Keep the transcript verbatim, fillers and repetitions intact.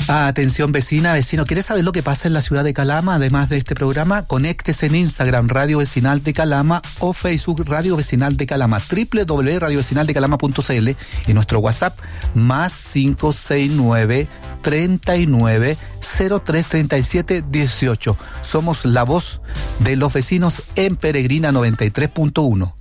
Atención vecina, vecino, ¿quieres saber lo que pasa en la ciudad de Calama? Además de este programa, conéctese en Instagram Radio Vecinal de Calama o Facebook Radio Vecinal de Calama, doble u doble u doble u punto radio vecinal de calama punto c l y nuestro WhatsApp más cinco seis nueve, treinta y nueve, cero tres, treinta y siete, dieciocho. Somos la voz de los vecinos en Peregrina noventa y tres punto uno.